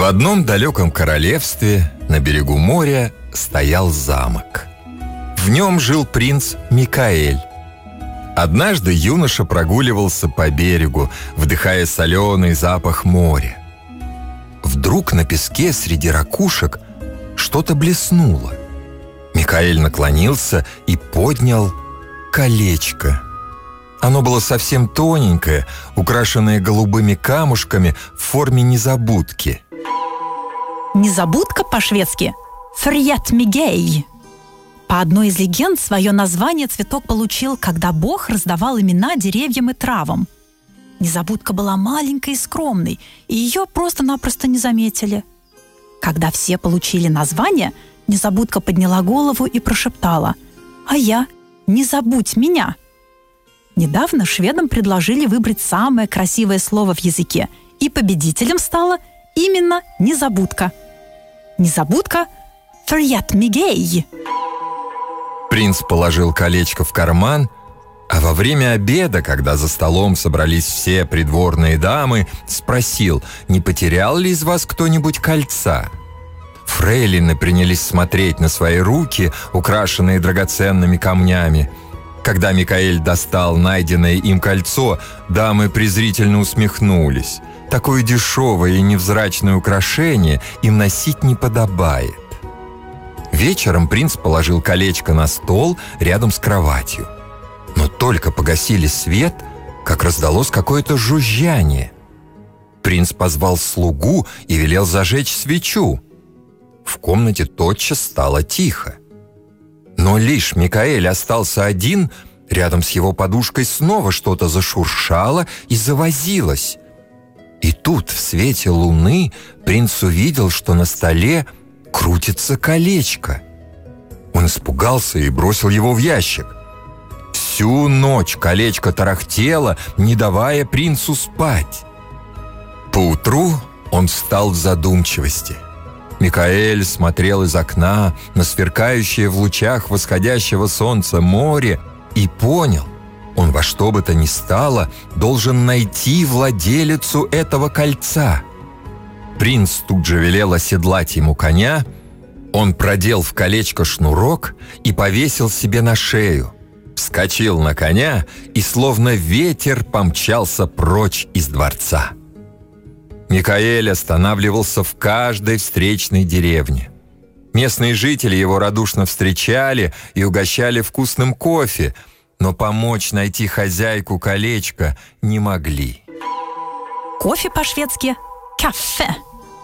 одном далеком королевстве на берегу моря стоял замок. В нем жил принц Микаэль. Однажды юноша прогуливался по берегу, вдыхая соленый запах моря. Вдруг на песке среди ракушек что-то блеснуло. Микаэль наклонился и поднял колечко. Оно было совсем тоненькое, украшенное голубыми камушками в форме незабудки. Незабудка по-шведски «фрьятмигей». По одной из легенд, свое название цветок получил, когда Бог раздавал имена деревьям и травам. Незабудка была маленькой и скромной, и ее просто-напросто не заметили. Когда все получили название, Незабудка подняла голову и прошептала: «А я? Не забудь меня!» Недавно шведам предложили выбрать самое красивое слово в языке, и победителем стала именно незабудка. Незабудка «фрьятмигей». Принц положил колечко в карман, а во время обеда, когда за столом собрались все придворные дамы, спросил, не потерял ли из вас кто-нибудь кольца. Фрейлины принялись смотреть на свои руки, украшенные драгоценными камнями. Когда Микаэль достал найденное им кольцо, дамы презрительно усмехнулись. Такое дешевое и невзрачное украшение им носить не подобает. Вечером принц положил колечко на стол рядом с кроватью. Но только погасили свет, как раздалось какое-то жужжание. Принц позвал слугу и велел зажечь свечу. В комнате тотчас стало тихо. Но лишь Микаэль остался один, рядом с его подушкой снова что-то зашуршало и завозилось. И тут в свете луны принц увидел, что на столе крутится колечко. Он испугался и бросил его в ящик. Всю ночь колечко тарахтело, не давая принцу спать. Поутру он встал в задумчивости. Микаэль смотрел из окна на сверкающее в лучах восходящего солнца море и понял, он во что бы то ни стало должен найти владелицу этого кольца. Принц тут же велел оседлать ему коня, он продел в колечко шнурок и повесил себе на шею, вскочил на коня и словно ветер помчался прочь из дворца. Микаэль останавливался в каждой встречной деревне. Местные жители его радушно встречали и угощали вкусным кофе, но помочь найти хозяйку колечка не могли. Кофе по-шведски «кафе».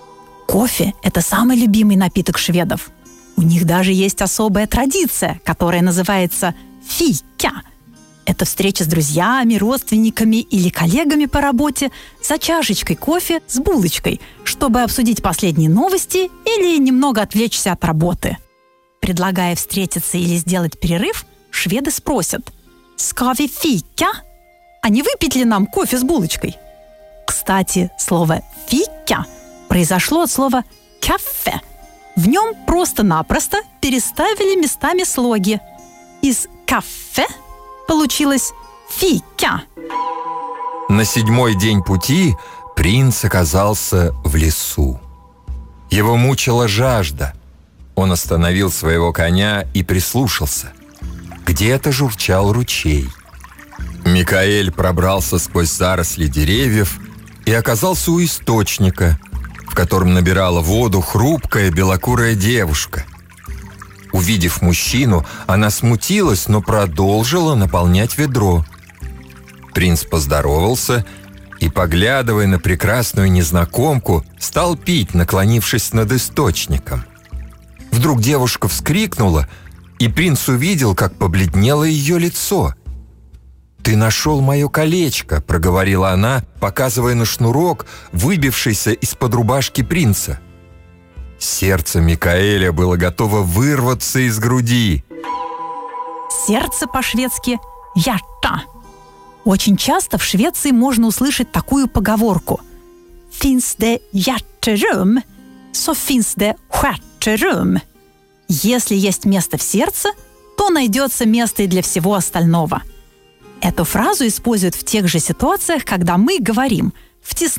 Кофе – это самый любимый напиток шведов. У них даже есть особая традиция, которая называется «фика». Это встреча с друзьями, родственниками или коллегами по работе за чашечкой кофе с булочкой, чтобы обсудить последние новости или немного отвлечься от работы. Предлагая встретиться или сделать перерыв, шведы спросят: «Ska vi fika?» А не выпить ли нам кофе с булочкой? Кстати, слово «фика» произошло от слова «кафе». В нем просто-напросто переставили местами слоги. Из «кафе» получилось «фика». На 7-й день пути принц оказался в лесу. Его мучила жажда. Он остановил своего коня и прислушался. Где-то журчал ручей. Микаэль пробрался сквозь заросли деревьев и оказался у источника, в котором набирала воду хрупкая белокурая девушка. Увидев мужчину, она смутилась, но продолжила наполнять ведро. Принц поздоровался и, поглядывая на прекрасную незнакомку, стал пить, наклонившись над источником. Вдруг девушка вскрикнула, и принц увидел, как побледнело ее лицо. «Ты нашел мое колечко», — проговорила она, показывая на шнурок, выбившийся из-под рубашки принца. Сердце Микаэля было готово вырваться из груди. Сердце по-шведски «hjärta». Очень часто в Швеции можно услышать такую поговорку: «Finns det hjärterum, så finns det stjärterum». Если есть место в сердце, то найдется место и для всего остального. Эту фразу используют в тех же ситуациях, когда мы говорим: «В